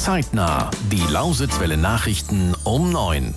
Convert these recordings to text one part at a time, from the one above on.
Zeitnah. Die Lausitzwelle Nachrichten um 9.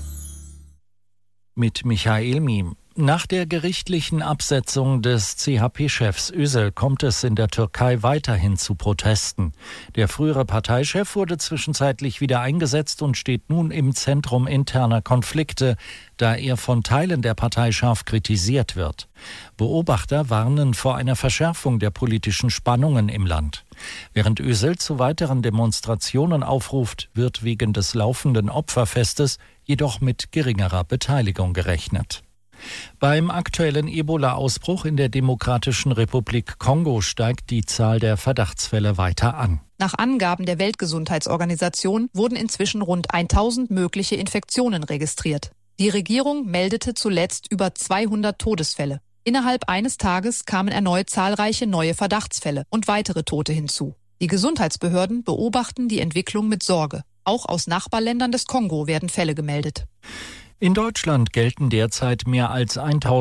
Mit Michael Miem. Nach der gerichtlichen Absetzung des CHP-Chefs Özal kommt es in der Türkei weiterhin zu Protesten. Der frühere Parteichef wurde zwischenzeitlich wieder eingesetzt und steht nun im Zentrum interner Konflikte, da er von Teilen der Partei scharf kritisiert wird. Beobachter warnen vor einer Verschärfung der politischen Spannungen im Land. Während Özal zu weiteren Demonstrationen aufruft, wird wegen des laufenden Opferfestes jedoch mit geringerer Beteiligung gerechnet. Beim aktuellen Ebola-Ausbruch in der Demokratischen Republik Kongo steigt die Zahl der Verdachtsfälle weiter an. Nach Angaben der Weltgesundheitsorganisation wurden inzwischen rund 1000 mögliche Infektionen registriert. Die Regierung meldete zuletzt über 200 Todesfälle. Innerhalb eines Tages kamen erneut zahlreiche neue Verdachtsfälle und weitere Tote hinzu. Die Gesundheitsbehörden beobachten die Entwicklung mit Sorge. Auch aus Nachbarländern des Kongo werden Fälle gemeldet. In Deutschland gelten derzeit mehr als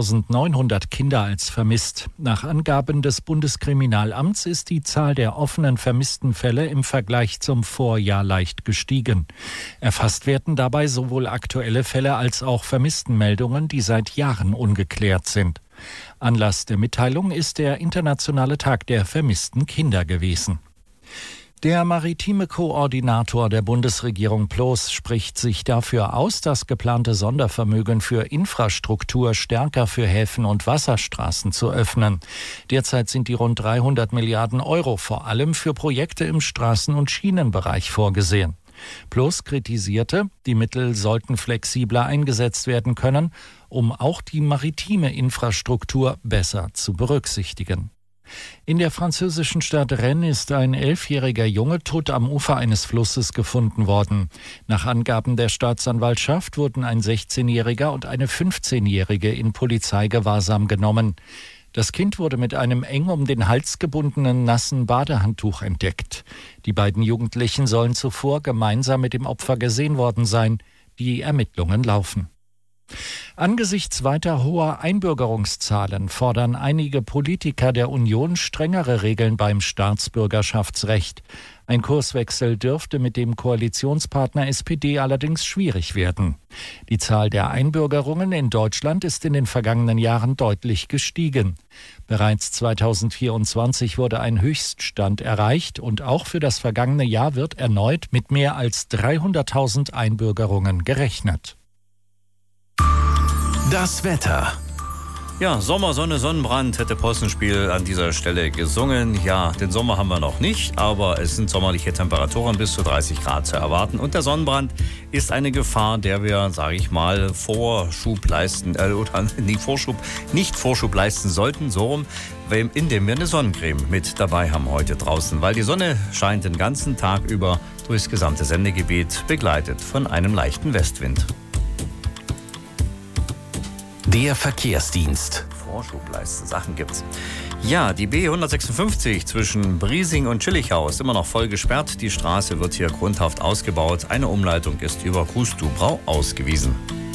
1900 Kinder als vermisst. Nach Angaben des Bundeskriminalamts ist die Zahl der offenen vermissten Fälle im Vergleich zum Vorjahr leicht gestiegen. Erfasst werden dabei sowohl aktuelle Fälle als auch Vermisstenmeldungen, die seit Jahren ungeklärt sind. Anlass der Mitteilung ist der Internationale Tag der vermissten Kinder gewesen. Der maritime Koordinator der Bundesregierung Ploß spricht sich dafür aus, das geplante Sondervermögen für Infrastruktur stärker für Häfen und Wasserstraßen zu öffnen. Derzeit sind die rund 300 Milliarden Euro vor allem für Projekte im Straßen- und Schienenbereich vorgesehen. Ploß kritisierte, die Mittel sollten flexibler eingesetzt werden können, um auch die maritime Infrastruktur besser zu berücksichtigen. In der französischen Stadt Rennes ist ein 11-jähriger Junge tot am Ufer eines Flusses gefunden worden. Nach Angaben der Staatsanwaltschaft wurden ein 16-jähriger und eine 15-jährige in Polizeigewahrsam genommen. Das Kind wurde mit einem eng um den Hals gebundenen nassen Badehandtuch entdeckt. Die beiden Jugendlichen sollen zuvor gemeinsam mit dem Opfer gesehen worden sein. Die Ermittlungen laufen. Angesichts weiter hoher Einbürgerungszahlen fordern einige Politiker der Union strengere Regeln beim Staatsbürgerschaftsrecht. Ein Kurswechsel dürfte mit dem Koalitionspartner SPD allerdings schwierig werden. Die Zahl der Einbürgerungen in Deutschland ist in den vergangenen Jahren deutlich gestiegen. Bereits 2024 wurde ein Höchststand erreicht und auch für das vergangene Jahr wird erneut mit mehr als 300.000 Einbürgerungen gerechnet. Das Wetter. Ja, Sommer, Sonne, Sonnenbrand hätte Possenspiel an dieser Stelle gesungen. Ja, den Sommer haben wir noch nicht, aber es sind sommerliche Temperaturen bis zu 30 Grad zu erwarten. Und der Sonnenbrand ist eine Gefahr, der wir, sage ich mal, Vorschub leisten, oder nicht Vorschub leisten sollten, so rum, indem wir eine Sonnencreme mit dabei haben heute draußen. Weil die Sonne scheint den ganzen Tag über durchs gesamte Sendegebiet, begleitet von einem leichten Westwind. Der Verkehrsdienst. Vorschubleisten, Sachen gibt's. Ja, die B156 zwischen Briesing und Schillichau ist immer noch voll gesperrt. Die Straße wird hier grundhaft ausgebaut. Eine Umleitung ist über Kustubrau ausgewiesen.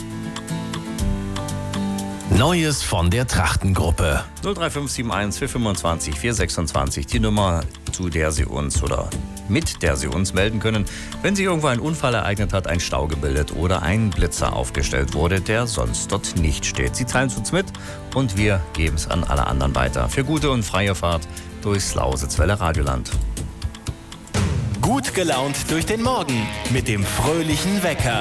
Neues von der Trachtengruppe. 03571 425 426, die Nummer, zu der Sie uns oder mit der Sie uns melden können, wenn sich irgendwo ein Unfall ereignet hat, ein Stau gebildet oder ein Blitzer aufgestellt wurde, der sonst dort nicht steht. Sie teilen es uns mit und wir geben es an alle anderen weiter. Für gute und freie Fahrt durchs Lausitzwelle Radioland. Gut gelaunt durch den Morgen mit dem fröhlichen Wecker.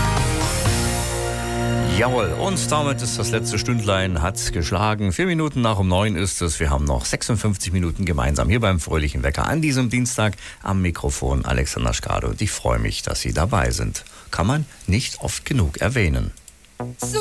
Jawohl, und damit ist das letzte Stündlein hat geschlagen. 4 Minuten nach um 9 ist es. Wir haben noch 56 Minuten gemeinsam hier beim Fröhlichen Wecker an diesem Dienstag. Am Mikrofon Alexander Skade und ich freue mich, dass Sie dabei sind. Kann man nicht oft genug erwähnen.